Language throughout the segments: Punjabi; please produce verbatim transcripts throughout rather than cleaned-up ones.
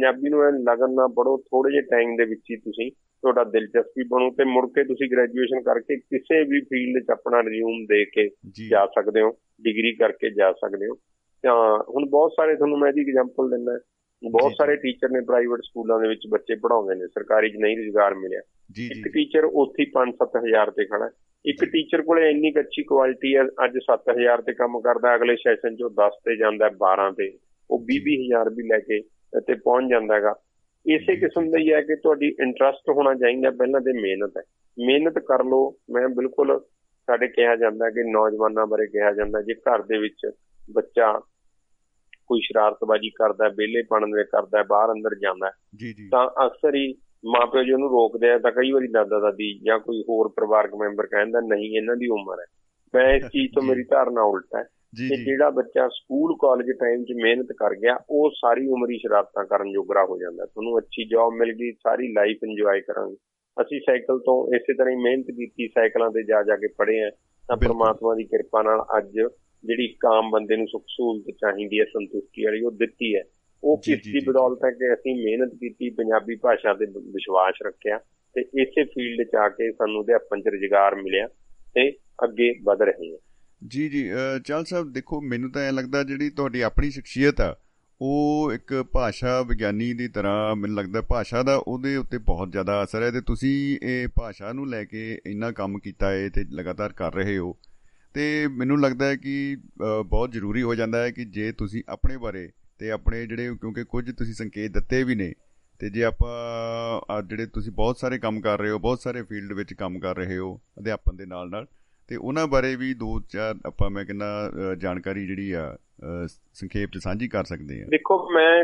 ਪੰਜਾਬੀ ਨੂੰ ਐਂ ਲਗਨ ਨਾਲ ਪੜ੍ਹੋ, ਥੋੜ੍ਹੇ ਜਿਹੇ ਟਾਈਮ ਦੇ ਵਿੱਚ ਹੀ ਤੁਸੀਂ ਤੁਹਾਡਾ ਦਿਲਚਸਪੀ ਬਣੂ ਅਤੇ ਮੁੜ ਕੇ ਤੁਸੀਂ ਗ੍ਰੈਜੂਏਸ਼ਨ ਕਰਕੇ ਕਿਸੇ ਵੀ ਫੀਲਡ 'ਚ ਆਪਣਾ ਰਿਜ਼ਿਊਮ ਦੇ ਕੇ ਜਾ ਸਕਦੇ ਹੋ, ਡਿਗਰੀ ਕਰਕੇ ਜਾ ਸਕਦੇ ਹੋ। ਤਾਂ ਹੁਣ ਬਹੁਤ ਸਾਰੇ, ਤੁਹਾਨੂੰ ਮੈਂ ਇਹਦੀ ਐਗਜ਼ਾਮਪਲ ਦਿੰਦਾ, ਬਹੁਤ ਸਾਰੇ ਟੀਚਰ ਨੇ ਪ੍ਰਾਈਵੇਟ ਸਕੂਲਾਂ ਦੇ ਵਿੱਚ ਬੱਚੇ ਪੜ੍ਹਾਉਂਦੇ ਨੇ, ਸਰਕਾਰੀ 'ਚ ਨਹੀਂ ਰੁਜ਼ਗਾਰ ਮਿਲਿਆ। ਇੱਕ ਟੀਚਰ ਉੱਥੇ ਪੰਜ ਸੱਤ ਹਜ਼ਾਰ ਤੇ ਖੜਾ, ਇੱਕ ਟੀਚਰ ਕੋਲ ਇੰਨੀ ਕੁ ਅੱਛੀ ਕੁਆਲਿਟੀ ਹੈ, ਅੱਜ ਸੱਤ ਹਜ਼ਾਰ ਤੇ ਕੰਮ ਕਰਦਾ, ਅਗਲੇ ਸੈਸ਼ਨ 'ਚ ਉਹ ਦਸ ਤੇ ਜਾਂਦਾ, ਬਾਰਾਂ ਤੇ, ਉਹ ਵੀਹ ਵੀਹ ਹਜ਼ਾਰ ਵੀ ਲੈ ਕੇ ਤੇ ਪਹੁੰਚ ਜਾਂਦਾ ਹੈਗਾ। ਇਸੇ ਕਿਸਮ ਦਾ ਹੀ ਹੈ ਕਿ ਤੁਹਾਡੀ ਇੰਟਰਸਟ ਹੋਣਾ ਚਾਹੀਦਾ ਪਹਿਲਾਂ, ਤੇ ਮਿਹਨਤ ਹੈ, ਮਿਹਨਤ ਕਰ ਲਓ। ਮੈਂ ਬਿਲਕੁਲ, ਸਾਡੇ ਕਿਹਾ ਜਾਂਦਾ ਕਿ ਨੌਜਵਾਨਾਂ ਬਾਰੇ ਕਿਹਾ ਜਾਂਦਾ, ਜੇ ਘਰ ਦੇ ਵਿੱਚ ਬੱਚਾ ਕੋਈ ਸ਼ਰਾਰਤਬਾਜ਼ੀ ਕਰਦਾ, ਵਿਹਲੇਪਣ ਦੇ ਕਰਦਾ, ਬਾਹਰ ਅੰਦਰ ਜਾਂਦਾ, ਤਾਂ ਅਕਸਰ ਹੀ ਮਾਂ ਪਿਓ ਜੀ ਉਹਨੂੰ ਰੋਕਦੇ ਆ, ਤਾਂ ਕਈ ਵਾਰੀ ਦਾਦਾ ਦਾਦੀ ਜਾਂ ਕੋਈ ਹੋਰ ਪਰਿਵਾਰਕ ਮੈਂਬਰ ਕਹਿੰਦਾ ਨਹੀਂ ਇਹਨਾਂ ਦੀ ਉਮਰ ਹੈ। ਮੈਂ ਇਸ ਚੀਜ਼ ਤੋਂ, ਮੇਰੀ ਧਾਰਨਾ ਉਲਟ ਹੈ ਕਿ ਜਿਹੜਾ ਬੱਚਾ ਸਕੂਲ ਕਾਲਜ ਟਾਈਮ 'ਚ ਮਿਹਨਤ ਕਰ ਗਿਆ, ਉਹ ਸਾਰੀ ਉਮਰ ਹੀ ਸ਼ਰਾਰਤਾਂ ਕਰਨ ਜੋਗਰਾ ਹੋ ਜਾਂਦਾ। ਤੁਹਾਨੂੰ ਅੱਛੀ ਜੋਬ ਮਿਲ ਗਈ, ਸਾਰੀ ਲਾਈਫ ਇੰਜੋਏ ਕਰਾਂਗੇ। ਅਸੀਂ ਸਾਈਕਲ ਤੋਂ ਇਸੇ ਤਰ੍ਹਾਂ ਹੀ ਮਿਹਨਤ ਕੀਤੀ, ਸਾਈਕਲਾਂ ਤੇ ਜਾ ਜਾ ਕੇ ਪੜ੍ਹੇ ਆ, ਤਾਂ ਪਰਮਾਤਮਾ ਦੀ ਕਿਰਪਾ ਨਾਲ ਅੱਜ ਜਿਹੜੀ ਇੱਕ ਆਮ ਬੰਦੇ ਨੂੰ ਸੁੱਖ ਸਹੂਲਤ ਚਾਹੀਦੀ ਹੈ, ਸੰਤੁਸ਼ਟੀ ਵਾਲੀ, ਉਹ ਦਿੱਤੀ ਹੈ। ਉਹ ਕਿਸ ਦੀ ਬਦੌਲਤ ਹੈ ਕਿ ਅਸੀਂ ਮਿਹਨਤ ਕੀਤੀ, ਪੰਜਾਬੀ ਭਾਸ਼ਾ ਤੇ ਵਿਸ਼ਵਾਸ ਰੱਖਿਆ, ਤੇ ਇਸੇ ਫੀਲਡ 'ਚ ਆ ਕੇ ਸਾਨੂੰ ਅਧਿਆਪਨ 'ਚ ਰੁਜ਼ਗਾਰ ਮਿਲਿਆ ਤੇ ਅੱਗੇ ਵਧ ਰਹੇ ਹਾਂ। ਜੀ ਜੀ ਚਾਹਲ ਸਾਹਿਬ, ਦੇਖੋ ਮੈਨੂੰ ਤਾਂ ਐਂ ਲੱਗਦਾ ਜਿਹੜੀ ਤੁਹਾਡੀ ਆਪਣੀ ਸ਼ਖਸੀਅਤ ਆ, ਉਹ ਇੱਕ ਭਾਸ਼ਾ ਵਿਗਿਆਨੀ ਦੀ ਤਰ੍ਹਾਂ ਮੈਨੂੰ ਲੱਗਦਾ ਭਾਸ਼ਾ ਦਾ ਉਹਦੇ ਉੱਤੇ ਬਹੁਤ ਜ਼ਿਆਦਾ ਅਸਰ ਹੈ, ਅਤੇ ਤੁਸੀਂ ਇਹ ਭਾਸ਼ਾ ਨੂੰ ਲੈ ਕੇ ਇੰਨਾ ਕੰਮ ਕੀਤਾ ਹੈ ਅਤੇ ਲਗਾਤਾਰ ਕਰ ਰਹੇ ਹੋ। ਅਤੇ ਮੈਨੂੰ ਲੱਗਦਾ ਹੈ ਕਿ ਬਹੁਤ ਜ਼ਰੂਰੀ ਹੋ ਜਾਂਦਾ ਹੈ ਕਿ ਜੇ ਤੁਸੀਂ ਆਪਣੇ ਬਾਰੇ ਅਤੇ ਆਪਣੇ ਜਿਹੜੇ, ਕਿਉਂਕਿ ਕੁਝ ਤੁਸੀਂ ਸੰਕੇਤ ਦਿੱਤੇ ਵੀ ਨੇ, ਅਤੇ ਜੇ ਆਪਾਂ ਜਿਹੜੇ ਤੁਸੀਂ ਬਹੁਤ ਸਾਰੇ ਕੰਮ ਕਰ ਰਹੇ ਹੋ, ਬਹੁਤ ਸਾਰੇ ਫੀਲਡ ਵਿੱਚ ਕੰਮ ਕਰ ਰਹੇ ਹੋ ਅਧਿਆਪਨ ਦੇ ਨਾਲ ਨਾਲ, ਅਤੇ ਉਹਨਾਂ ਬਾਰੇ ਵੀ ਦੋ ਚਾਰ ਆਪਾਂ ਮੈਂ ਕਹਿੰਦਾ ਜਾਣਕਾਰੀ ਜਿਹੜੀ ਆ ਸੰਖੇਪ 'ਚ ਸਾਂਝੀ ਕਰ ਸਕਦੇ ਹਾਂ। ਦੇਖੋ, ਮੈਂ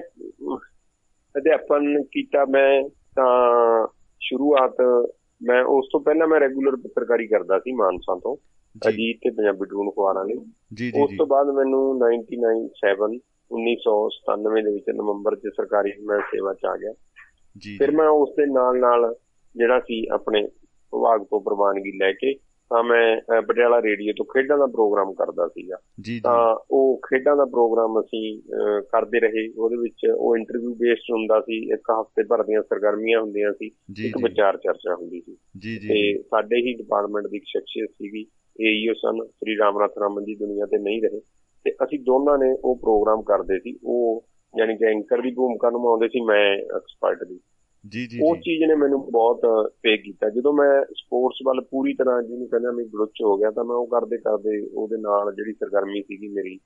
ਅਧਿਆਪਨ ਕੀਤਾ, ਮੈਂ ਤਾਂ ਸ਼ੁਰੂਆਤ ਮੈਂ ਉਸ ਤੋਂ ਪਹਿਲਾਂ ਮੈਂ ਰੈਗੂਲਰ ਪੱਤਰਕਾਰੀ ਕਰਦਾ ਸੀ ਮਾਨਸਾ ਤੋਂ, ਅਜੀਤ ਤੇ ਪੰਜਾਬੀ ਟ੍ਰਿਬਿਊਨ ਅਖਬਾਰਾਂ ਲਈ। ਉਸ ਤੋਂ ਬਾਅਦ ਮੈਨੂੰ ਨਾਈਨਟੀ ਨਾਈਨ ਸੈਵਨ ਉੱਨੀ ਸੌ ਸਤਾਨਵੇਂ ਦੇ ਵਿੱਚ ਨਵੰਬਰ 'ਚ ਸਰਕਾਰੀ ਮੈਂ ਸੇਵਾ 'ਚ ਆ ਗਿਆ। ਫਿਰ ਮੈਂ ਉਸ ਦੇ ਨਾਲ ਨਾਲ ਜਿਹੜਾ ਸੀ ਆਪਣੇ ਵਿਭਾਗ ਤੋਂ ਪ੍ਰਵਾਨਗੀ ਲੈ ਕੇ, ਤਾਂ ਮੈਂ ਪਟਿਆਲਾ ਰੇਡੀਓ ਤੋਂ ਖੇਡਾਂ ਦਾ ਪ੍ਰੋਗਰਾਮ ਕਰਦਾ ਸੀਗਾ। ਤਾਂ ਉਹ ਖੇਡਾਂ ਦਾ ਪ੍ਰੋਗਰਾਮ ਅਸੀਂ ਕਰਦੇ ਰਹੇ। ਉਹਦੇ ਵਿੱਚ ਉਹ ਇੰਟਰਵਿਊ ਬੇਸਡ ਹੁੰਦਾ ਸੀ, ਇੱਕ ਹਫ਼ਤੇ ਭਰ ਦੀਆਂ ਸਰਗਰਮੀਆਂ ਹੁੰਦੀਆਂ ਸੀ, ਇੱਕ ਵਿਚਾਰ ਚਰਚਾ ਹੁੰਦੀ ਸੀ। ਤੇ ਸਾਡੇ ਹੀ ਡਿਪਾਰਟਮੈਂਟ ਦੀ ਇੱਕ ਸ਼ਖਸੀਅਤ ਸੀਗੀ, ਏਈਓ ਸਨ ਸ੍ਰੀ ਰਾਮਨਾਥ ਰਾਮਨ ਜੀ, ਦੁਨੀਆ ਤੇ ਨਹੀਂ ਰਹੇ, ਤੇ ਅਸੀਂ ਦੋਨਾਂ ਨੇ ਉਹ ਪ੍ਰੋਗਰਾਮ ਕਰਦੇ ਸੀ। ਉਹ ਯਾਨੀ ਕਿ ਐਂਕਰ ਦੀ ਭੂਮਿਕਾ ਨਿਭਾਉਂਦੇ ਸੀ, ਮੈਂ ਐਕਸਪਰਟ ਦੀ। ਉਹ ਚੀਜ਼ ਨੇ ਮੈਨੂੰ ਬਹੁਤ ਪੇ ਕੀਤਾ। ਜਦੋਂ ਮੈਂ ਸਪੋਰਟਸ ਵੱਲ ਪੂਰੀ ਤਰ੍ਹਾਂ ਜਿਹਨੂੰ ਕਹਿੰਦਾ ਮੈਂ ਗਲੁੱਚ ਹੋ ਗਿਆ, ਤਾਂ ਮੈਂ ਉਹ ਕਰਦੇ ਕਰਦੇ ਉਹਦੇ ਨਾਲ ਜਿਹੜੀ ਸਰਗਰਮੀ ਸੀਗੀ ਮੇਰੀ,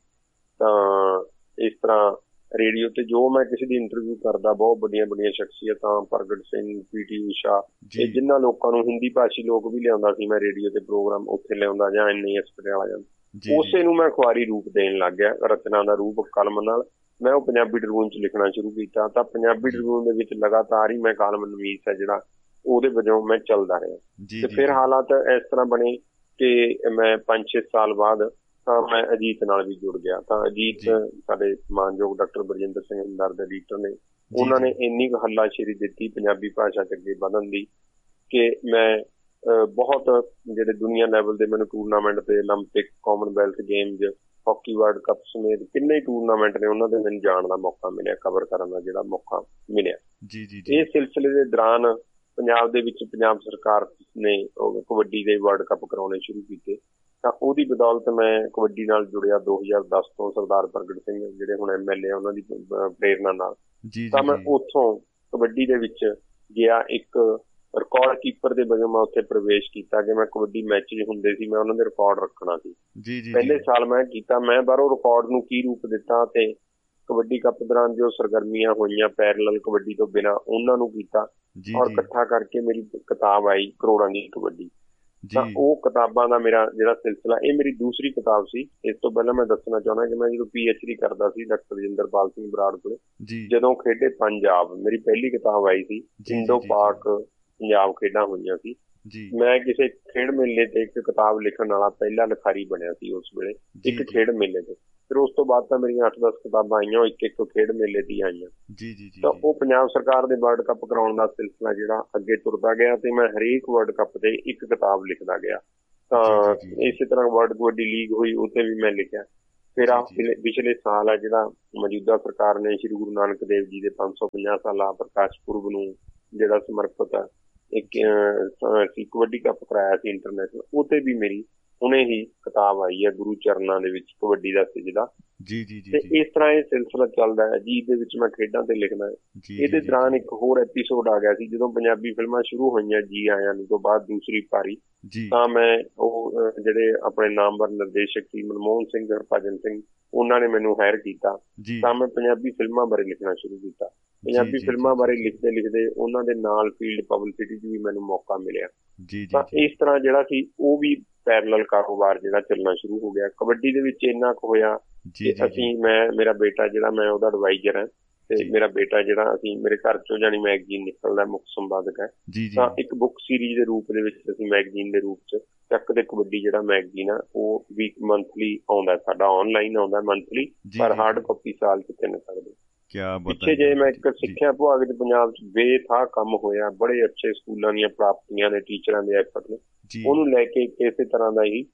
ਤਾਂ ਇਸ ਤਰ੍ਹਾਂ ਰੇਡੀਓ ਤੇ ਜੋ ਮੈਂ ਕਿਸੇ ਦੀ ਇੰਟਰਵਿਊ ਕਰਦਾ, ਬਹੁਤ ਵੱਡੀਆਂ ਵੱਡੀਆਂ ਸ਼ਖਸੀਅਤਾਂ, ਪ੍ਰਗਟ ਸਿੰਘ, ਪੀ ਟੀ ਊਸ਼ਾ, ਇਹ ਜਿਨ੍ਹਾਂ ਲੋਕਾਂ ਨੂੰ ਹਿੰਦੀ ਭਾਸ਼ੀ ਲੋਕ ਵੀ ਲਿਆਉਂਦਾ ਸੀ, ਮੈਂ ਰੇਡੀਓ ਤੇ ਪ੍ਰੋਗਰਾਮ ਉੱਥੇ ਲਿਆਉਂਦਾ ਜਾਂ ਐਨ ਏ ਐਸ ਪਟਿਆਲਾ ਜਾਂਦਾ। ਉਸੇ ਨੂੰ ਮੈਂ ਅਖਬਾਰੀ ਰੂਪ ਦੇਣ ਲੱਗ ਗਿਆ, ਰਚਨਾ ਦਾ ਰੂਪ ਕਲਮ ਨਾਲ। ਮੈਂ ਉਹ ਪੰਜਾਬੀ ਟ੍ਰਿਬਿਊਨ 'ਚ ਲਿਖਣਾ ਸ਼ੁਰੂ ਕੀਤਾ, ਤਾਂ ਪੰਜਾਬੀ ਟ੍ਰਿਬਿਊਨ ਦੇ ਵਿੱਚ ਲਗਾਤਾਰ ਹੀ ਮੈਂ ਕਾਲਮ ਨਵੀਸ ਹੈ ਜਿਹੜਾ, ਉਹਦੇ ਵਜੋਂ ਮੈਂ ਚੱਲਦਾ ਰਿਹਾ। ਤੇ ਫਿਰ ਹਾਲਾਤ ਇਸ ਤਰ੍ਹਾਂ ਬਣੇ ਕਿ ਮੈਂ ਪੰਜ ਛੇ ਸਾਲ ਬਾਅਦ ਤਾਂ ਮੈਂ ਅਜੀਤ ਨਾਲ ਵੀ ਜੁੜ ਗਿਆ। ਤਾਂ ਅਜੀਤ ਸਾਡੇ ਮਾਨਯੋਗ ਡਾਕਟਰ ਬਰਜਿੰਦਰ ਸਿੰਘ ਹੰਦਰ ਦੇ ਐਡੀਟਰ ਨੇ, ਉਹਨਾਂ ਨੇ ਇੰਨੀ ਕੁ ਹੱਲਾਸ਼ੇਰੀ ਦਿੱਤੀ ਪੰਜਾਬੀ ਭਾਸ਼ਾ 'ਚ ਅੱਗੇ ਵਧਣ ਦੀ ਕਿ ਮੈਂ ਬਹੁਤ ਜਿਹੜੇ ਦੁਨੀਆ ਲੈਵਲ ਦੇ ਮੈਨੂੰ ਟੂਰਨਾਮੈਂਟ ਤੇ, Olympic, Commonwealth games, hockey world cup ਸਮੇਤ ਕਿੰਨੇ ਹੀ ਟੂਰਨਾਮੈਂਟ ਨੇ, ਉਹਨਾਂ ਦੇ ਮੈਨੂੰ ਜਾਣ ਦਾ ਮੌਕਾ ਮਿਲਿਆ, ਕਵਰ ਕਰਨ ਦਾ ਜਿਹੜਾ ਮੌਕਾ ਮਿਲਿਆ। ਇਹ ਸਿਲਸਿਲੇ ਦੇ ਦੌਰਾਨ ਪੰਜਾਬ ਦੇ ਵਿੱਚ ਪੰਜਾਬ ਸਰਕਾਰ ਨੇ ਕਬੱਡੀ ਦੇ ਵਰਲਡ ਕੱਪ ਕਰਾਉਣੇ ਸ਼ੁਰੂ ਕੀਤੇ, ਤਾਂ ਉਹਦੀ ਬਦੌਲਤ ਮੈਂ ਕਬੱਡੀ ਨਾਲ ਜੁੜਿਆ ਦੋ ਹਜ਼ਾਰ ਦਸ ਤੋਂ। ਸਰਦਾਰ ਪ੍ਰਗਟ ਸਿੰਘ ਜਿਹੜੇ ਹੁਣ ਐਮ ਐਲ ਏ, ਉਹਨਾਂ ਦੀ ਪ੍ਰੇਰਨਾ ਨਾਲ, ਤਾਂ ਮੈਂ ਉੱਥੋਂ ਕਬੱਡੀ ਦੇ ਵਿੱਚ ਗਿਆ। ਇੱਕ ਰਿਕਾਰਡ ਕੀਪਰ ਦੇ ਵਜੋਂ ਮੈਂ ਉੱਥੇ ਪ੍ਰਵੇਸ਼ ਕੀਤਾ ਕਿ ਮੈਂ ਕਬੱਡੀ ਮੈਚ ਹੁੰਦੇ ਸੀ, ਮੈਂ ਉਹਨਾਂ ਦੇ ਰਿਕਾਰਡ ਰੱਖਣਾ ਸੀ। ਪਹਿਲੇ ਸਾਲ ਮੈਂ ਕੀਤਾ, ਮੈਂ ਬਾਹਰੋਂ ਰਿਕਾਰਡ ਨੂੰ ਕੀ ਰੂਪ ਦਿੱਤਾ, ਤੇ ਕਬੱਡੀ ਕੱਪ ਦੌਰਾਨ ਜੋ ਸਰਗਰਮੀਆਂ ਹੋਈਆਂ ਪੈਰਲਲ ਕਬੱਡੀ ਤੋਂ ਬਿਨਾਂ, ਉਹਨਾਂ ਨੂੰ ਕੀਤਾ, ਔਰ ਇਕੱਠਾ ਕਰਕੇ ਮੇਰੀ ਕਿਤਾਬ ਆਈ ਕਰੋੜਾਂ ਦੀ ਕਬੱਡੀ। ਤਾਂ ਉਹ ਕਿਤਾਬਾਂ ਦਾ ਮੇਰਾ ਜਿਹੜਾ ਸਿਲਸਿਲਾ, ਇਹ ਮੇਰੀ ਦੂਸਰੀ ਕਿਤਾਬ ਸੀ। ਇਸ ਤੋਂ ਪਹਿਲਾਂ ਮੈਂ ਦੱਸਣਾ ਚਾਹੁੰਦਾ ਕਿ ਮੈਂ ਜਦੋਂ ਪੀ ਐਚ ਡੀ ਕਰਦਾ ਸੀ ਡਾਕਟਰ ਰਜਿੰਦਰਪਾਲ ਸਿੰਘ ਬਰਾੜ ਕੋਲੇ, ਜਦੋਂ ਖੇਡੇ ਪੰਜਾਬ, ਮੇਰੀ ਪਹਿਲੀ ਕਿਤਾਬ ਆਈ ਸੀ। ਇੰਡੋ ਪਾਕ ਪੰਜਾਬ ਖੇਡਾਂ ਹੋਈਆਂ ਸੀ। ਮੈਂ ਕਿਸੇ ਖੇਡ ਮੇਲੇ ਤੇ ਇੱਕ ਕਿਤਾਬ ਲਿਖਣ ਵਾਲਾ ਪਹਿਲਾ ਲਿਖਾਰੀ ਬਣਿਆ ਸੀ ਉਸ ਵੇਲੇ, ਇੱਕ ਖੇਡ ਮੇਲੇ ਤੇ। ਫਿਰ ਉਸ ਤੋਂ ਬਾਅਦ ਤਾਂ ਮੇਰੀਆਂ ਅੱਠ ਦਸ ਕਿਤਾਬਾਂ ਆਈਆਂ, ਉਹ ਇੱਕ ਇੱਕ ਖੇਡ ਮੇਲੇ ਦੀ ਆਈਆਂ। ਤਾਂ ਉਹ ਪੰਜਾਬ ਸਰਕਾਰ ਦੇ ਵਰਲਡ ਕੱਪ ਕਰਾਉਣ ਦਾ ਸਿਲਸਿਲਾ ਜਿਹੜਾ ਅੱਗੇ ਤੁਰਦਾ ਗਿਆ, ਤੇ ਮੈਂ ਹਰੇਕ ਵਰਲਡ ਕੱਪ ਤੇ ਇੱਕ ਕਿਤਾਬ ਲਿਖਦਾ ਗਿਆ। ਤਾਂ ਇਸੇ ਤਰ੍ਹਾਂ ਵਰਲਡ ਕਬੱਡੀ ਲੀਗ ਹੋਈ, ਉੱਥੇ ਵੀ ਮੈਂ ਲਿਖਿਆ। ਫਿਰ ਆ ਪਿਛਲੇ ਸਾਲ ਆ ਜਿਹੜਾ ਮੌਜੂਦਾ ਸਰਕਾਰ ਨੇ ਸ਼੍ਰੀ ਗੁਰੂ ਨਾਨਕ ਦੇਵ ਜੀ ਦੇ ਪੰਜ ਸੌ ਪੰਜਾਹ ਸਾਲਾ ਪ੍ਰਕਾਸ਼ ਪੁਰਬ ਨੂੰ ਜਿਹੜਾ ਸਮਰਪਿਤ ਆ ਇੱਕ ਕਬੱਡੀ ਕੱਪ ਕਰਾਇਆ ਸੀ ਇੰਟਰਨੈਸ਼ਨਲ, ਉਹ ਤੇ ਵੀ ਮੇਰੀ ਹੁਣੇ ਹੀ ਕਿਤਾਬ ਆਈ ਹੈ ਗੁਰੂ ਚਰਨਾਂ ਦੇ ਵਿੱਚ ਕਬੱਡੀ ਦਾ ਸਿਜਦਾ। ਜੀ ਜੀ ਜੀ। ਤੇ ਇਸ ਤਰ੍ਹਾਂ ਇਹ ਸਿਲਸਿਲਾ ਚੱਲਦਾ ਹੈ ਜੀ। ਇਹਦੇ ਵਿੱਚ ਮੈਂ ਖੇਡਾਂ ਤੇ ਲਿਖਣਾ ਹੈ। ਇਹਦੇ ਦੌਰਾਨ ਇੱਕ ਹੋਰ ਐਪੀਸੋਡ ਆ ਗਿਆ ਸੀ ਜਦੋਂ ਪੰਜਾਬੀ ਫਿਲਮਾਂ ਸ਼ੁਰੂ ਹੋਈਆਂ ਜੀ ਆਇਆਂ ਨੂੰ ਤੋਂ ਬਾਅਦ ਦੂਸਰੀ ਪਾਰੀ, ਤਾਂ ਮੈਂ ਉਹ ਜਿਹੜੇ ਆਪਣੇ ਨਾਮਵਰ ਨਿਰਦੇਸ਼ਕ ਸੀ ਮਨਮੋਹਨ ਸਿੰਘ, ਹਰਭਜਨ ਸਿੰਘ, ਉਹਨਾਂ ਨੇ ਮੈਨੂੰ ਹਾਇਰ ਕੀਤਾ ਤਾਂ ਮੈਂ ਪੰਜਾਬੀ ਫਿਲਮਾਂ ਬਾਰੇ ਲਿਖਣਾ ਸ਼ੁਰੂ ਕੀਤਾ। ਪੰਜਾਬੀ ਫਿਲਮਾਂ ਬਾਰੇ ਲਿਖਦੇ ਲਿਖਦੇ ਉਹਨਾਂ ਦੇ ਨਾਲ ਫੀਲਡ ਪਬਲਿਸਿਟੀ 'ਚ ਵੀ ਮੈਨੂੰ ਮੌਕਾ ਮਿਲਿਆ। ਤਾਂ ਇਸ ਤਰ੍ਹਾਂ ਜਿਹੜਾ ਸੀ ਉਹ ਵੀ ਪੈਰਲਲ ਕਾਰੋਬਾਰ ਜਿਹੜਾ ਚੱਲਣਾ ਸ਼ੁਰੂ ਹੋ ਗਿਆ। ਕਬੱਡੀ ਦੇ ਵਿੱਚ ਇੰਨਾ ਕੁ ਹੋਇਆ ਕਿ ਅਸੀਂ ਮੈਂ ਮੇਰਾ ਬੇਟਾ ਜਿਹੜਾ ਮੈਂ ਉਹਦਾ ਐਡਵਾਈਜ਼ਰ ਹਾਂ ਤੇ ਮੇਰਾ ਬੇਟਾ ਜਿਹੜਾ ਅਸੀਂ ਮੇਰੇ ਘਰ ਚੋਂ ਜਾਣੀ ਮੈਗਜ਼ੀਨ ਨਿਕਲਦਾ ਮੁੱਖ ਸੰਪਾਦਕ ਹੈ, ਤਾਂ ਇੱਕ ਬੁੱਕ ਸੀਰੀਜ਼ ਦੇ ਰੂਪ ਦੇ ਵਿੱਚ ਅਸੀਂ ਮੈਗਜ਼ੀਨ ਦੇ ਰੂਪ 'ਚ ਚੱਕ ਦੇ ਕਬੱਡੀ ਜਿਹੜਾ ਮੈਗਜ਼ੀਨ ਆ ਉਹ ਵੀਕ ਮੰਥਲੀ ਆਉਂਦਾ, ਸਾਡਾ ਆਨਲਾਈਨ ਆਉਂਦਾ ਮੰਥਲੀ, ਪਰ ਹਾਰਡ ਕਾਪੀ ਸਾਲ 'ਚ ਤਿੰਨ ਸਕਦੇ। ਪਿੱਛੇ ਜੇ ਮੈਂ ਇੱਕ ਸਿੱਖਿਆ ਵਿਭਾਗ ਚ ਪੰਜਾਬ ਚ ਬੇਥਾਹ ਕੰਮ ਹੋਇਆ, ਬੜੇ ਅੱਛੇ ਸਕੂਲਾਂ ਦੀਆਂ ਪ੍ਰਾਪਤੀਆਂ ਨੇ, ਟੀਚਰਾਂ ਦੇ ਐਫਰਟ ਨੇ, ਉਹਨੂੰ ਲੈ ਕੇ ਇਸੇ ਤਰ੍ਹਾਂ ਦਾ ਹੀ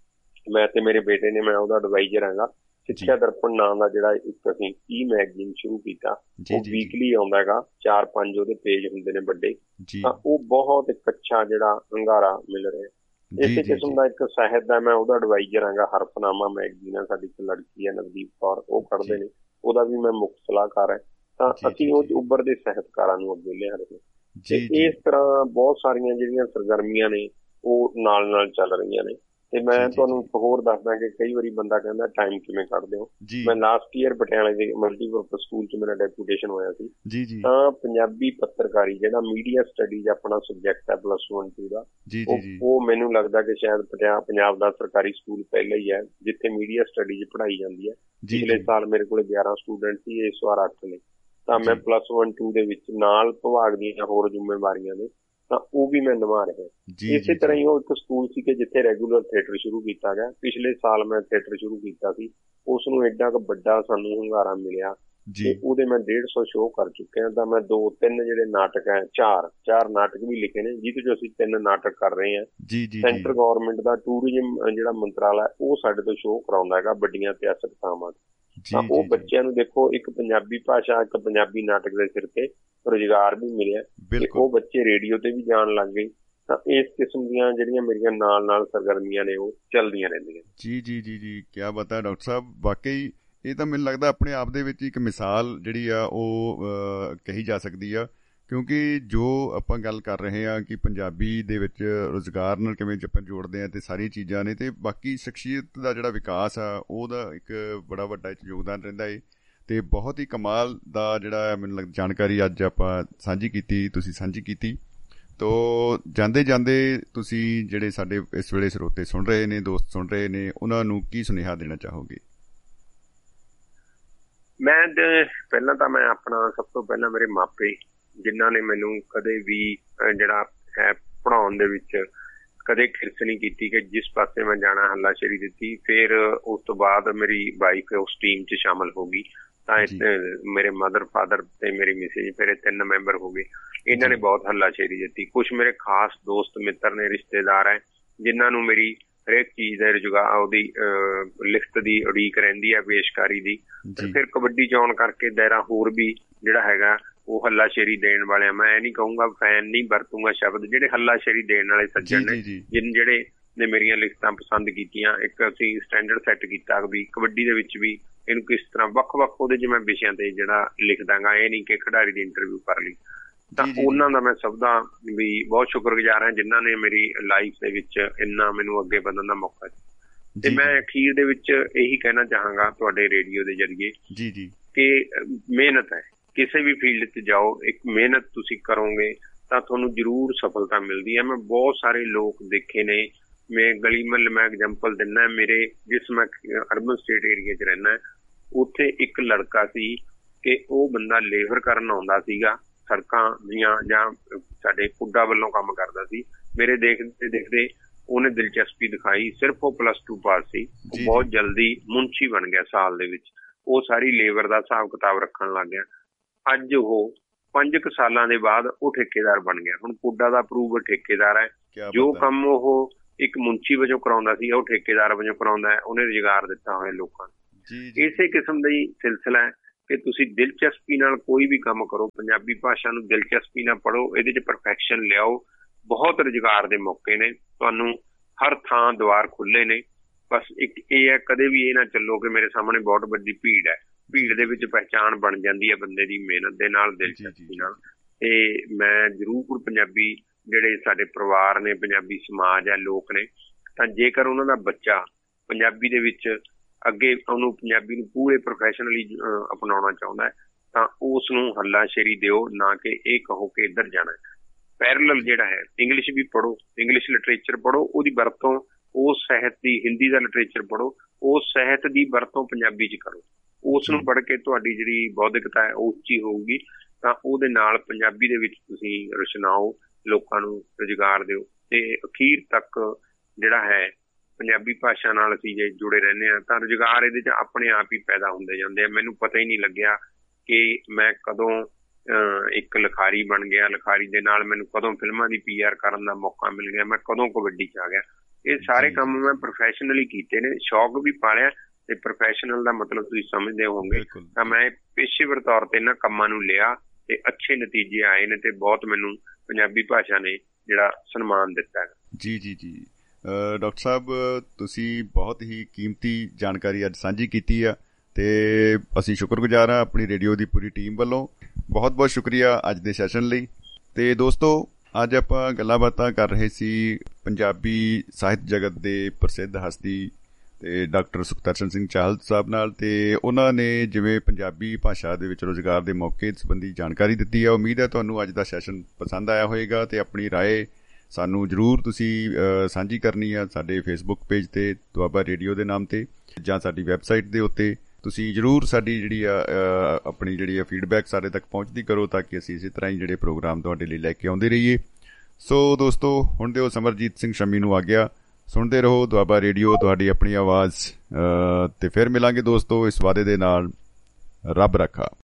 ਮੈਂ ਤੇ ਮੇਰੇ ਬੇਟੇ ਨੇ, ਮੈਂ ਉਹਦਾ ਐਡਵਾਈਜ਼ਰ ਹੈਗਾ, ਸਿੱਖਿਆ ਦਰਪਣ ਨਾਂ ਦਾ ਜਿਹੜਾ ਇੱਕ ਅਸੀਂ ਈ ਮੈਗਜ਼ੀਨ ਸ਼ੁਰੂ ਕੀਤਾ। ਉਹ ਵੀਕਲੀ ਆਉਂਦਾ ਹੈਗਾ, ਚਾਰ ਪੰਜ ਉਹਦੇ ਪੇਜ ਹੁੰਦੇ ਨੇ ਵੱਡੇ, ਤਾਂ ਉਹ ਬਹੁਤ ਇੱਕ ਅੱਛਾ ਜਿਹੜਾ ਹੁੰਗਾਰਾ ਮਿਲ ਰਿਹਾ। ਇਸੇ ਕਿਸਮ ਦਾ ਇੱਕ ਸਾਹਿਤ ਦਾ ਮੈਂ ਉਹਦਾ ਐਡਵਾਈਜ਼ਰ ਹੈਗਾ, ਹਰਫਨਾਮਾ ਮੈਗਜ਼ੀਨ ਆ, ਸਾਡੀ ਇੱਕ ਲੜਕੀ ਹੈ ਨਵਦੀਪ ਕੌਰ, ਉਹ ਕੱਢਦੇ ਨੇ, ਉਹਦਾ ਵੀ ਮੈਂ ਮੁੱਖ ਸਲਾਹਕਾਰ ਹੈ। ਤਾਂ ਅਸੀਂ ਉਹ ਉੱਭਰਦੇ ਸਾਹਿਤਕਾਰਾਂ ਨੂੰ ਅੱਗੇ ਲਿਆ ਰਹੇ ਤੇ ਇਸ ਤਰ੍ਹਾਂ ਬਹੁਤ ਸਾਰੀਆਂ ਜਿਹੜੀਆਂ ਸਰਗਰਮੀਆਂ ਨੇ ਉਹ ਨਾਲ ਨਾਲ ਚੱਲ ਰਹੀਆਂ ਨੇ। ਤੇ ਮੈਂ ਤੁਹਾਨੂੰ ਹੋਰ ਦੱਸਦਾ ਕਿ ਕਈ ਵਾਰੀ ਬੰਦਾ ਕਹਿੰਦਾ ਟਾਈਮ ਕਿਵੇਂ ਕੱਢਦੇ ਹੋ। ਮੈਂ ਲਾਸਟ ਈਅਰ ਪਟਿਆਲੇ ਦੇ ਮਲਟੀਪਰਪਜ਼ ਸਕੂਲ ਚ ਮੇਰਾ ਡੈਪੂਟੇਸ਼ਨ ਹੋਇਆ ਸੀ, ਤਾਂ ਪੰਜਾਬੀ ਪੱਤਰਕਾਰੀ ਜਿਹੜਾ ਮੀਡੀਆ ਸਟੱਡੀਜ਼ ਆਪਣਾ ਸਬਜੈਕਟ ਹੈ ਪਲੱਸ ਵਨ ਟੂ ਦਾ, ਉਹ ਮੈਨੂੰ ਲੱਗਦਾ ਕਿ ਸ਼ਾਇਦ ਪੰਜਾਬ ਦਾ ਸਰਕਾਰੀ ਸਕੂਲ ਪਹਿਲਾ ਹੀ ਹੈ ਜਿੱਥੇ ਮੀਡੀਆ ਸਟੱਡੀਜ਼ ਪੜ੍ਹਾਈ ਜਾਂਦੀ ਹੈ। ਪਿਛਲੇ ਸਾਲ ਮੇਰੇ ਕੋਲ ਗਿਆਰਾਂ ਸਟੂਡੈਂਟ ਸੀ, ਇਸ ਵਾਰ ਅੱਠ ਨੇ। ਤਾਂ ਮੈਂ ਪਲੱਸ ਵਨ ਟੂ ਦੇ ਵਿੱਚ ਨਾਲ ਵਿਭਾਗ ਦੀਆਂ ਹੋਰ ਜ਼ਿੰਮੇਵਾਰੀਆਂ ਨੇ, ਤਾਂ ਉਹ ਵੀ ਮੈਂ ਨਿਭਾ ਰਿਹਾ। ਇਸੇ ਤਰ੍ਹਾਂ ਹੀ ਉਹ ਇੱਕ ਸਕੂਲ ਸੀ ਕਿ ਜਿੱਥੇ ਰੈਗੂਲਰ ਥੀਏਟਰ ਸ਼ੁਰੂ ਕੀਤਾ ਗਿਆ। ਪਿਛਲੇ ਸਾਲ ਮੈਂ ਥੀਏਟਰ ਸ਼ੁਰੂ ਕੀਤਾ ਸੀ, ਉਸ ਨੂੰ ਏਡਾ ਕੁ ਵੱਡਾ ਸਾਨੂੰ ਹੁੰਗਾਰਾ ਮਿਲਿਆ ਤੇ ਉਹਦੇ ਮੈਂ ਡੇਢ ਸੌ ਸ਼ੋਅ ਕਰ ਚੁੱਕਿਆ। ਤਾਂ ਮੈਂ ਦੋ ਤਿੰਨ ਜਿਹੜੇ ਨਾਟਕ ਹੈ, ਚਾਰ ਚਾਰ ਨਾਟਕ ਵੀ ਲਿਖੇ ਨੇ, ਜਿਹਦੇ ਚ ਅਸੀਂ ਤਿੰਨ ਨਾਟਕ ਕਰ ਰਹੇ ਹਾਂ। ਸੈਂਟਰ ਗਵਰਨਮੈਂਟ ਦਾ ਟੂਰਿਜ਼ਮ ਜਿਹੜਾ ਮੰਤਰਾਲਾ ਉਹ ਸਾਡੇ ਤੋਂ ਸ਼ੋਅ ਕਰਾਉਂਦਾ ਹੈਗਾ ਵੱਡੀਆਂ ਇਤਿਹਾਸਕ ਥਾਵਾਂ। ਤਾਂ ਉਹ ਬੱਚਿਆਂ ਨੂੰ ਦੇਖੋ, ਇੱਕ ਪੰਜਾਬੀ ਭਾਸ਼ਾ, ਇੱਕ ਪੰਜਾਬੀ ਨਾਟਕ ਦੇ ਸਿਰ ਤੇ ਰੁਜ਼ਗਾਰ ਵੀ ਮਿਲਿਆ ਤੇ ਉਹ ਬੱਚੇ ਰੇਡੀਓ ਤੇ ਵੀ ਜਾਣ ਲੱਗ ਗਏ। ਤਾਂ ਇਸ ਕਿਸਮ ਦੀਆਂ ਜਿਹੜੀਆਂ ਮੇਰੀਆਂ ਨਾਲ ਨਾਲ ਸਰਗਰਮੀਆਂ ਨੇ ਉਹ ਚੱਲਦੀਆਂ ਰਹਿੰਦੀਆਂ। ਜੀ ਜੀ ਜੀ ਜੀ ਕਿਆ ਬਾਤ ਹੈ ਡਾਕਟਰ ਸਾਹਿਬ, ਵਾਕਈ ਇਹ ਤਾਂ ਮੈਨੂੰ ਲੱਗਦਾ ਆਪਣੇ ਆਪ ਦੇ ਵਿੱਚ ਇੱਕ ਮਿਸਾਲ ਜਿਹੜੀ ਆ ਉਹ ਕਹੀ ਜਾ ਸਕਦੀ ਆ, ਕਿਉਂਕਿ ਜੋ ਆਪਾਂ ਗੱਲ ਕਰ ਰਹੇ ਹਾਂ ਕਿ ਪੰਜਾਬੀ ਦੇ ਵਿੱਚ ਰੁਜ਼ਗਾਰ ਨਾਲ ਕਿਵੇਂ ਆਪਾਂ ਜੋੜਦੇ ਹਾਂ ਤੇ ਸਾਰੀਆਂ ਚੀਜ਼ਾਂ ਨੇ, ਤੇ ਬਾਕੀ ਸ਼ਖਸੀਅਤ ਦਾ ਜਿਹੜਾ ਵਿਕਾਸ ਆ ਉਹਦਾ ਇੱਕ ਬੜਾ ਵੱਡਾ ਯੋਗਦਾਨ ਰਹਿੰਦਾ ਹੈ। ਤੇ ਬਹੁਤ ਹੀ ਕਮਾਲ ਦਾ ਜਿਹੜਾ ਮੈਨੂੰ ਲੱਗਦਾ ਜਾਣਕਾਰੀ ਅੱਜ ਆਪਾਂ ਸਾਂਝੀ ਕੀਤੀ, ਤੁਸੀਂ ਸਾਂਝੀ ਕੀਤੀ। ਤੋ ਜਾਂਦੇ ਜਾਂਦੇ ਤੁਸੀਂ ਜਿਹੜੇ ਸਾਡੇ ਇਸ ਵੇਲੇ ਸਰੋਤੇ ਸੁਣ ਰਹੇ ਨੇ, ਦੋਸਤ ਸੁਣ ਰਹੇ ਨੇ, ਉਹਨਾਂ ਨੂੰ ਕੀ ਸੁਨੇਹਾ ਦੇਣਾ ਚਾਹੋਗੇ? ਮੈਂ ਪਹਿਲਾਂ ਤਾਂ ਮੈਂ ਆਪਣਾ ਸਭ ਤੋਂ ਪਹਿਲਾਂ ਮੇਰੇ ਮਾਪੇ ਜਿਨ੍ਹਾਂ ਨੇ ਮੈਨੂੰ ਕਦੇ ਵੀ ਜਿਹੜਾ ਹੈ ਪੜ੍ਹਾਉਣ ਦੇ ਵਿੱਚ ਕਦੇ ਖਿਰਸ ਨਹੀਂ ਕੀਤੀ ਕਿ ਜਿਸ ਪਾਸੇ ਮੈਂ ਜਾਣਾ ਹੱਲਾਸ਼ੇਰੀ ਦਿੱਤੀ। ਫਿਰ ਉਸ ਤੋਂ ਬਾਅਦ ਮੇਰੀ ਵਾਈਫ ਉਸ ਟੀਮ 'ਚ ਸ਼ਾਮਲ ਹੋ ਗਈ, ਤਾਂ ਮੇਰੇ ਮਦਰ ਫਾਦਰ ਤੇ ਮੇਰੀ ਮਿਸੇਜ, ਫਿਰ ਤਿੰਨ ਮੈਂਬਰ ਹੋ ਗਏ। ਇਹਨਾਂ ਨੇ ਬਹੁਤ ਹੱਲਾਸ਼ੇਰੀ ਦਿੱਤੀ। ਕੁਛ ਮੇਰੇ ਖਾਸ ਦੋਸਤ ਮਿੱਤਰ ਨੇ, ਰਿਸ਼ਤੇਦਾਰ ਹੈ, ਜਿਨ੍ਹਾਂ ਨੂੰ ਮੇਰੀ ਹਰੇਕ ਚੀਜ਼ ਦਾ ਰੁਜ਼ਗਾਰ, ਉਹਦੀ ਲਿਖਤ ਦੀ ਉਡੀਕ ਰਹਿੰਦੀ ਹੈ, ਪੇਸ਼ਕਾਰੀ ਦੀ। ਫਿਰ ਕਬੱਡੀ ਚ ਆਉਣ ਕਰਕੇ ਦਾਇਰਾ ਹੋਰ ਵੀ ਜਿਹੜਾ ਹੈਗਾ ਉਹ ਹੱਲਾਸ਼ੇਰੀ ਦੇਣ ਵਾਲਿਆਂ, ਮੈਂ ਇਹ ਨੀ ਕਹੂੰਗਾ ਫੈਨ ਨਹੀਂ ਵਰਤੂੰਗਾ ਸ਼ਬਦ, ਜਿਹੜੇ ਹੱਲਾਸ਼ੇਰੀ ਦੇਣ ਵਾਲੇ ਸੱਜਣ ਨੇ, ਜਿਨ ਜਿਹੜੇ ਨੇ ਮੇਰੀਆਂ ਲਿਖਤਾਂ ਪਸੰਦ ਕੀਤੀਆਂ। ਇੱਕ ਅਸੀਂ ਸਟੈਂਡਰਡ ਸੈੱਟ ਕੀਤਾ ਵੀ ਕਬੱਡੀ ਦੇ ਵਿੱਚ ਵੀ ਇਹਨੂੰ ਕਿਸ ਤਰ੍ਹਾਂ ਵੱਖ ਵੱਖ ਉਹਦੇ ਜਿਵੇਂ ਵਿਸ਼ਿਆਂ ਤੇ ਜਿਹੜਾ ਲਿਖਦਾਂਗਾ, ਇਹ ਨਹੀਂ ਕਿ ਖਿਡਾਰੀ ਦੀ ਇੰਟਰਵਿਊ ਕਰ ਲਈ। ਤਾਂ ਉਹਨਾਂ ਦਾ ਮੈਂ ਸਭ ਦਾ ਵੀ ਬਹੁਤ ਸ਼ੁਕਰਗੁਜ਼ਾਰ ਹਾਂ ਜਿਨ੍ਹਾਂ ਨੇ ਮੇਰੀ ਲਾਈਫ ਦੇ ਵਿੱਚ ਇੰਨਾ ਮੈਨੂੰ ਅੱਗੇ ਵਧਣ ਦਾ ਮੌਕਾ ਦਿੱਤਾ। ਤੇ ਮੈਂ ਅਖੀਰ ਦੇ ਵਿੱਚ ਇਹੀ ਕਹਿਣਾ ਚਾਹਾਂਗਾ ਤੁਹਾਡੇ ਰੇਡੀਓ ਦੇ ਜ਼ਰੀਏ ਕਿ ਮਿਹਨਤ ਹੈ, ਕਿਸੇ ਵੀ ਫੀਲਡ 'ਚ ਜਾਓ, ਇੱਕ ਮਿਹਨਤ ਤੁਸੀਂ ਕਰੋਗੇ ਤਾਂ ਤੁਹਾਨੂੰ ਜ਼ਰੂਰ ਸਫਲਤਾ ਮਿਲਦੀ ਹੈ। ਮੈਂ ਬਹੁਤ ਸਾਰੇ ਲੋਕ ਦੇਖੇ ਨੇ, ਮੈਂ ਗਲੀ ਮਹੱਲੇ ਮੈਂ ਐਗਜ਼ਾਮਪਲ ਦਿੰਦਾ, ਮੇਰੇ ਜਿਸ ਮੈਂ ਅਰਬਨ ਸਟੇਟ ਏਰੀਏ 'ਚ ਰਹਿੰਦਾ, ਉੱਥੇ ਇੱਕ ਲੜਕਾ ਸੀ ਕਿ ਉਹ ਬੰਦਾ ਲੇਬਰ ਕਰਨ ਆਉਂਦਾ ਸੀਗਾ ਸੜਕਾਂ ਦੀਆਂ, ਜਾਂ ਸਾਡੇ ਪੁੱਡਾ ਵੱਲੋਂ ਕੰਮ ਕਰਦਾ ਸੀ। ਮੇਰੇ ਦੇਖਦੇ ਦੇਖਦੇ ਉਹਨੇ ਦਿਲਚਸਪੀ ਦਿਖਾਈ, ਸਿਰਫ ਉਹ ਪਲੱਸ ਟੂ ਪਾਸ ਸੀ, ਉਹ ਬਹੁਤ ਜਲਦੀ ਮੁਨਸ਼ੀ ਬਣ ਗਿਆ ਸਾਲ ਦੇ ਵਿੱਚ। ਉਹ ਸਾਰੀ ਲੇਬਰ ਦਾ ਹਿਸਾਬ ਕਿਤਾਬ ਰੱਖਣ ਲੱਗ ਗਿਆ। ਅੱਜ ਉਹ ਪੰਜ ਕੁ ਸਾਲਾਂ ਦੇ ਬਾਅਦ ਉਹ ਠੇਕੇਦਾਰ ਬਣ ਗਿਆ। ਹੁਣ ਪੁੱਡਾ ਦਾ ਅਪਰੂਵਡ ਠੇਕੇਦਾਰ ਹੈ। ਜੋ ਕੰਮ ਉਹ ਇੱਕ ਮੁਨਸ਼ੀ ਵਜੋਂ ਕਰਾਉਂਦਾ ਸੀ ਉਹ ਠੇਕੇਦਾਰ ਵਜੋਂ ਕਰਾਉਂਦਾ ਹੈ। ਉਹਨੇ ਰੁਜ਼ਗਾਰ ਦਿੱਤਾ ਹੋਇਆ ਲੋਕਾਂ ਨੂੰ। ਇਸੇ ਕਿਸਮ ਦਾ ਹੀ ਸਿਲਸਿਲਾ ਹੈ ਕਿ ਤੁਸੀਂ ਦਿਲਚਸਪੀ ਨਾਲ ਕੋਈ ਵੀ ਕੰਮ ਕਰੋ, ਪੰਜਾਬੀ ਭਾਸ਼ਾ ਨੂੰ ਦਿਲਚਸਪੀ ਨਾਲ ਪੜ੍ਹੋ, ਇਹਦੇ 'ਚ ਪਰਫੈਕਸ਼ਨ ਲਿਆਓ। ਬਹੁਤ ਰੁਜ਼ਗਾਰ ਦੇ ਮੌਕੇ ਨੇ, ਤੁਹਾਨੂੰ ਹਰ ਥਾਂ ਦੁਆਰ ਖੁੱਲ੍ਹੇ ਨੇ। ਬਸ ਇੱਕ ਇਹ ਹੈ, ਕਦੇ ਵੀ ਇਹ ਨਾ ਚੱਲੋ ਕਿ ਮੇਰੇ ਸਾਹਮਣੇ ਬਹੁਤ ਵੱਡੀ ਭੀੜ ਹੈ, ਭੀੜ ਦੇ ਵਿੱਚ ਪਹਿਚਾਣ ਬਣ ਜਾਂਦੀ ਹੈ ਬੰਦੇ ਦੀ ਮਿਹਨਤ ਦੇ ਨਾਲ, ਦਿਲਚਸਪੀ ਨਾਲ। ਤੇ ਮੈਂ ਜ਼ਰੂਰ ਪੰਜਾਬੀ ਜਿਹੜੇ ਸਾਡੇ ਪਰਿਵਾਰ ਨੇ, ਪੰਜਾਬੀ ਸਮਾਜ ਹੈ, ਲੋਕ ਨੇ, ਤਾਂ ਜੇਕਰ ਉਹਨਾਂ ਦਾ ਬੱਚਾ ਪੰਜਾਬੀ ਦੇ ਵਿੱਚ ਅੱਗੇ ਉਹਨੂੰ ਪੰਜਾਬੀ ਨੂੰ ਪੂਰੇ ਪ੍ਰੋਫੈਸ਼ਨਲੀ ਅਪਣਾਉਣਾ ਚਾਹੁੰਦਾ ਹੈ ਤਾਂ ਉਸ ਨੂੰ ਹੱਲਾਸ਼ੇਰੀ ਦਿਓ, ਨਾ ਕਿ ਇਹ ਕਹੋ ਕਿ ਇੱਧਰ ਜਾਣਾ। ਪੈਰਲਲ ਜਿਹੜਾ ਹੈ, ਇੰਗਲਿਸ਼ ਵੀ ਪੜ੍ਹੋ, ਇੰਗਲਿਸ਼ ਲਿਟਰੇਚਰ ਪੜ੍ਹੋ, ਉਹਦੀ ਵਰਤੋਂ ਉਸ ਸਾਹਿਤ ਦੀ, ਹਿੰਦੀ ਦਾ ਲਿਟਰੇਚਰ ਪੜ੍ਹੋ, ਉਸ ਸਾਹਿਤ ਦੀ ਵਰਤੋਂ ਪੰਜਾਬੀ 'ਚ ਕਰੋ। ਉਸ ਨੂੰ ਪੜ੍ਹ ਕੇ ਤੁਹਾਡੀ ਜਿਹੜੀ ਬੌਧਿਕਤਾ ਹੈ ਉਹ ਉੱਚੀ ਹੋਊਗੀ, ਤਾਂ ਉਹਦੇ ਨਾਲ ਪੰਜਾਬੀ ਦੇ ਵਿੱਚ ਤੁਸੀਂ ਰਚਨਾਓ, ਲੋਕਾਂ ਨੂੰ ਰੁਜ਼ਗਾਰ ਦਿਓ। ਤੇ ਅਖੀਰ ਤੱਕ ਜਿਹੜਾ ਹੈ ਪੰਜਾਬੀ ਭਾਸ਼ਾ ਨਾਲ ਅਸੀਂ ਜੇ ਜੁੜੇ ਰਹਿੰਦੇ ਹਾਂ ਤਾਂ ਰੁਜ਼ਗਾਰ ਇਹਦੇ 'ਚ ਆਪਣੇ ਆਪ ਹੀ ਪੈਦਾ ਹੁੰਦੇ ਜਾਂਦੇ ਆ। ਮੈਨੂੰ ਪਤਾ ਹੀ ਨਹੀਂ ਲੱਗਿਆ ਕਿ ਮੈਂ ਕਦੋਂ ਇੱਕ ਲਿਖਾਰੀ ਬਣ ਗਿਆ, ਲਿਖਾਰੀ ਦੇ ਨਾਲ ਮੈਨੂੰ ਕਦੋਂ ਫਿਲਮਾਂ ਦੀ ਪੀ ਆਰ ਕਰਨ ਦਾ ਮੌਕਾ ਮਿਲ ਗਿਆ, ਮੈਂ ਕਦੋਂ ਕਬੱਡੀ 'ਚ ਆ ਗਿਆ। ਇਹ ਸਾਰੇ ਕੰਮ ਮੈਂ ਪ੍ਰੋਫੈਸ਼ਨਲੀ ਕੀਤੇ ਨੇ, ਸ਼ੌਕ ਵੀ ਪਾਲਿਆ। ਤੇ ਪ੍ਰੋਫੈਸ਼ਨਲ ਦਾ ਮਤਲਬ ਤੁਸੀਂ ਸਮਝਦੇ ਹੋਵੋਗੇ, ਤਾਂ ਮੈਂ ਪੇਸ਼ੇਵਰ ਤੌਰ ਤੇ ਇਹਨਾਂ ਕੰਮਾਂ ਨੂੰ ਲਿਆ ਤੇ ਅੱਛੇ ਨਤੀਜੇ ਆਏ ਨੇ ਤੇ ਬਹੁਤ ਮੈਨੂੰ ਪੰਜਾਬੀ ਭਾਸ਼ਾ ਨੇ ਜਿਹੜਾ ਸਨਮਾਨ ਦਿੱਤਾ ਹੈ। ਜੀ ਜੀ ਜੀ ਡਾਕਟਰ ਸਾਹਿਬ, ਤੁਸੀਂ ਬਹੁਤ ਹੀ ਕੀਮਤੀ ਜਾਣਕਾਰੀ ਅੱਜ ਸਾਂਝੀ ਕੀਤੀ ਆ ਤੇ ਅਸੀਂ ਸ਼ੁਕਰਗੁਜ਼ਾਰ ਹਾਂ ਆਪਣੀ ਰੇਡੀਓ ਦੀ ਪੂਰੀ ਟੀਮ ਵੱਲੋਂ। ਬਹੁਤ ਬਹੁਤ ਸ਼ੁਕਰੀਆ ਅੱਜ ਦੇ ਸੈਸ਼ਨ ਲਈ। ਤੇ ਦੋਸਤੋ, ਅੱਜ ਆਪਾਂ ਗੱਲਾਂ ਬਾਤਾਂ ਕਰ ਰਹੇ ਸੀ ਪੰਜਾਬੀ ਸਾਹਿਤ ਜਗਤ ਦੇ ਪ੍ਰਸਿੱਧ ਹਸਤੀ ਤੇ ਡਾਕਟਰ ਸੁਖਦਰਸ਼ਨ ਸਿੰਘ ਚਾਹਲ ਸਾਹਿਬ ਨਾਲ। ਤੇ ਉਹਨਾਂ ਨੇ ਜਿਵੇਂ ਪੰਜਾਬੀ ਭਾਸ਼ਾ ਦੇ ਵਿੱਚ ਰੁਜ਼ਗਾਰ ਦੇ ਮੌਕੇ ਸੰਬੰਧੀ ਜਾਣਕਾਰੀ ਦਿੱਤੀ ਹੈ। ਉਮੀਦ ਹੈ ਤੁਹਾਨੂੰ ਅੱਜ ਦਾ ਸੈਸ਼ਨ ਪਸੰਦ ਆਇਆ ਹੋਏਗਾ ਤੇ ਆਪਣੀ ਰਾਏ ਸਾਨੂੰ ਜ਼ਰੂਰ ਤੁਸੀਂ ਸਾਂਝੀ ਕਰਨੀ ਆ ਸਾਡੇ ਫੇਸਬੁੱਕ ਪੇਜ ਤੇ ਦੁਆਬਾ ਰੇਡੀਓ ਦੇ ਨਾਮ ਤੇ, ਜਾਂ ਸਾਡੀ ਵੈਬਸਾਈਟ ਦੇ ਉੱਤੇ ਤੁਸੀਂ ਜ਼ਰੂਰ ਸਾਡੀ ਜਿਹੜੀ ਆ ਆਪਣੀ ਜਿਹੜੀ ਆ ਫੀਡਬੈਕ ਸਾਡੇ ਤੱਕ ਪਹੁੰਚਦੀ ਕਰੋ, ਤਾਂ ਕਿ ਅਸੀਂ ਇਸੇ ਤਰ੍ਹਾਂ ਹੀ ਜਿਹੜੇ ਪ੍ਰੋਗਰਾਮ ਤੁਹਾਡੇ ਲਈ ਲੈ ਕੇ ਆਉਂਦੇ ਰਹੀਏ। ਸੋ ਦੋਸਤੋ, ਹੁਣ ਦਿਓ ਸਮਰਜੀਤ ਸਿੰਘ ਸ਼ਮੀ ਨੂੰ ਆ ਗਿਆ। ਸੁਣਦੇ ਰਹੋ ਦੁਆਬਾ ਰੇਡੀਓ, ਤੁਹਾਡੀ ਆਪਣੀ ਆਵਾਜ਼। ਤੇ ਫਿਰ ਮਿਲਾਂਗੇ ਦੋਸਤੋ ਇਸ ਵਾਅਦੇ ਦੇ ਨਾਲ। ਰੱਬ ਰੱਖਾ।